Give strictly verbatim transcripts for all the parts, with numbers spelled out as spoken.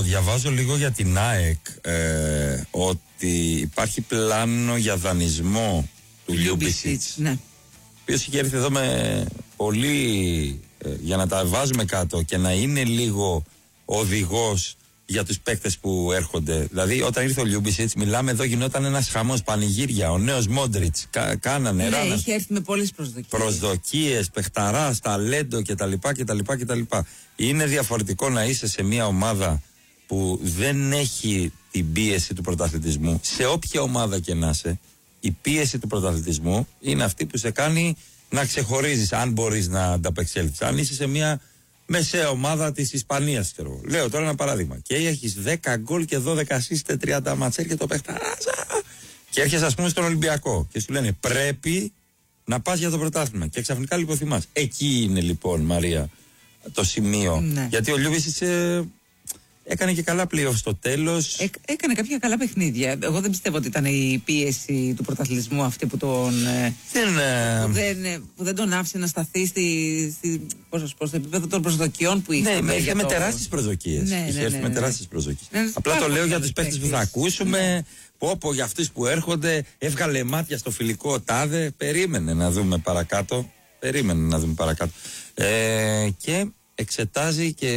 διαβάζω λίγο για την ΑΕΚ ε, ότι υπάρχει πλάνο για δανεισμό του Λιούμπισιτς. Ναι. Ο οποίος είχε έρθει εδώ με πολύ. Ε, για να τα βάζουμε κάτω και να είναι λίγο οδηγός για τους παίκτες που έρχονται. Δηλαδή, όταν ήρθε ο Λιούμπισιτς, μιλάμε εδώ, γινόταν ένας χαμός, πανηγύρια. Ο νέος Μόντριτς, κα, κάνανε, Ναι, ράναν. είχε έρθει με πολλές προσδοκίες. Προσδοκίες, παιχταράς, ταλέντο κτλ, κτλ, κτλ. Είναι διαφορετικό να είσαι σε μια ομάδα που δεν έχει την πίεση του πρωταθλητισμού. Σε όποια ομάδα και να είσαι, η πίεση του πρωταθλητισμού είναι αυτή που σε κάνει να ξεχωρίζεις, αν μπορείς να ανταπεξέλθεις. Αν είσαι σε μια μεσαία ομάδα της Ισπανίας, ξέρω. Λέω τώρα ένα παράδειγμα. Και έχεις δέκα γκολ και δώδεκα ασίστ, τριάντα ματσέρ και το παιχταράς. Και έρχεσαι, ας πούμε, στον Ολυμπιακό και σου λένε πρέπει να πας για το πρωτάθλημα. Και ξαφνικά λοιπόν θυμάσαι. Εκεί είναι λοιπόν, Μαρία, το σημείο. Ναι. Γιατί ο Λιούμπισιτς ε, έκανε και καλά playoff στο τέλος. Έ, έκανε κάποια καλά παιχνίδια. Εγώ δεν πιστεύω ότι ήταν η πίεση του πρωταθλητισμού αυτή που τον. Ε, δεν, ε, που, δεν, ε, που δεν τον άφησε να σταθεί στη, στη, πώς να σου πω, στο επίπεδο των προσδοκιών που είχε. Ναι, είχε με το... τεράστιες προσδοκίες. Ναι, είχε ναι, έρθει ναι, με ναι. τεράστιες προσδοκίες. Ναι, Απλά το λέω για τους παίκτες που θα ακούσουμε. Ναι. Πω πω για αυτούς που έρχονται, έβγαλε μάτια στο φιλικό τάδε. Περίμενε να δούμε παρακάτω. Περίμενε να δούμε παρακάτω. Ε, και εξετάζει και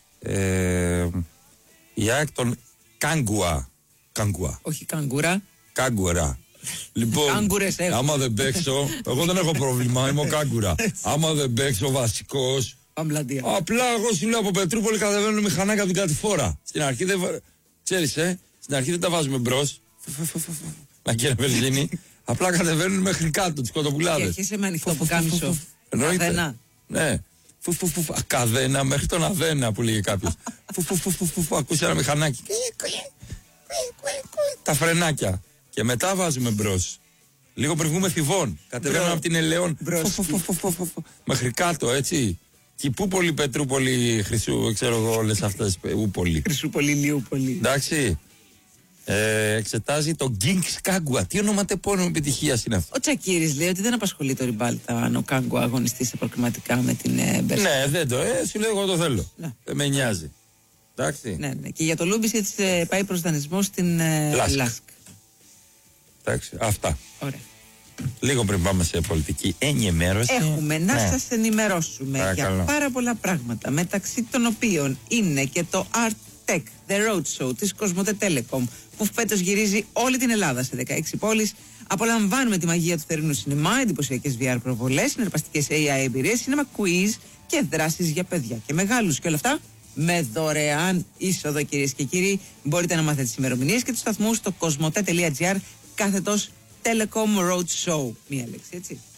ε, η ΑΕΚ τον Κάγκουα. Κάγκουα. Όχι καγκούρα. Κάγκουρα. Λοιπόν, Κάγκουρες έχω. άμα δεν παίξω, εγώ δεν έχω πρόβλημα, είμαι ο Κάγκουρα. Άμα δεν παίξω βασικός, Παμπλαντία. απλά εγώ σου λέω από Πετρούπολη κατεβαίνουν μηχανάκια από την κατηφόρα. Στην αρχή δεν. Ξέρεις, ε, στην αρχή δεν τα βάζουμε μπρος. Να κύριε Βερζίνη. Απλά κατεβαίνουν μέχρι κάτω τις κοτοπουλάδες. Και αρχίσαι με ανοιχτό πουκάμισο. Καδένα. Ναι. Καδένα μέχρι τον Αδένα που λέγει κάποιος. Ακούσε ένα μηχανάκι. Τα φρενάκια. Και μετά βάζουμε μπρος. Λίγο πριν βγούμε Θηβών. Κατεβαίνουμε από την Ελαιών. Μέχρι κάτω, έτσι. Κηπούπολη, Πετρούπολη, Χρυσού, ξέρω εγώ όλες αυτές. Ούπολη. Χρυσούπολη, Λιούπολη. Εντάξει. Ε, εξετάζει το Γκίνγκς Κάγκουα. Τι ονοματεπώνυμο επιτυχίας είναι αυτό. Ο Τσακίρης λέει ότι δεν απασχολεί το Ριμπάλτα αν ο Κάγκουα αγωνιστεί σε προκριματικά με την ε, Μπέρσα. Ναι, δεν το. Ε, σου λέω εγώ το θέλω. Ναι. Δεν με νοιάζει. Εντάξει. Ναι, ναι. Και για το Λούμπισιτς ε, πάει προς δανεισμό στην ε, Λάσκ. Λάσκ. Εντάξει. Αυτά. Ωραία. Λίγο πριν πάμε σε πολιτική ενημέρωση. Έχουμε να Ναι. σας ενημερώσουμε Παρακαλώ. για πάρα πολλά πράγματα, μεταξύ των οποίων είναι και το Art Tech, The Roadshow της Κοσμοτέ Telecom, που φέτος γυρίζει όλη την Ελλάδα σε δεκαέξι πόλεις. Απολαμβάνουμε τη μαγεία του θερινού σινεμά, εντυπωσιακές βι αρ προβολές, συναρπαστικές έι άι εμπειρίες, cinema quiz και δράσεις για παιδιά και μεγάλους. Και όλα αυτά με δωρεάν είσοδο, κυρίες και κύριοι. Μπορείτε να μάθετε τις ημερομηνίες και τους σταθμούς στο κοσμοτέ τελεία τζι άρ κάθετος Telecom Roadshow. Μία λέξη, έτσι.